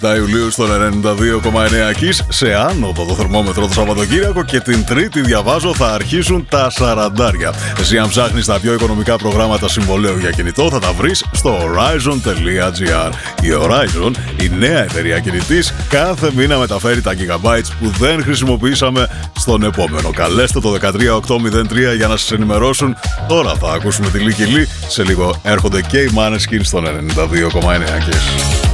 Ιουλίου στον 92,9 Kiss. Σε άνοδο το θερμόμετρο το Σαββατοκύριακο και την Τρίτη, διαβάζω, θα αρχίσουν τα 40. Εσύ, αν ψάχνεις τα πιο οικονομικά προγράμματα συμβολέου για κινητό, θα τα βρεις στο horizon.gr. Η Horizon, η νέα εταιρεία κινητής, κάθε μήνα μεταφέρει τα gigabytes που δεν χρησιμοποιήσαμε στον επόμενο. Καλέστε το 13803 για να σας ενημερώσουν. Τώρα θα ακούσουμε τη Λίκη Λί. Σε λίγο έρχονται και οι Maneskin στον 92,9 Kiss.